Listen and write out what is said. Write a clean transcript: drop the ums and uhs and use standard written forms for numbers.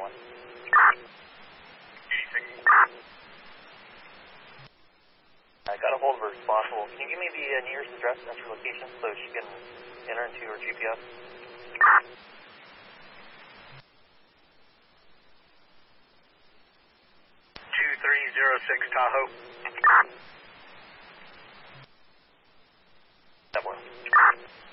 1. I got a hold of her responsible. Can you give me the nearest address and entry location so she can enter into her GPS? 2306 Tahoe. That works.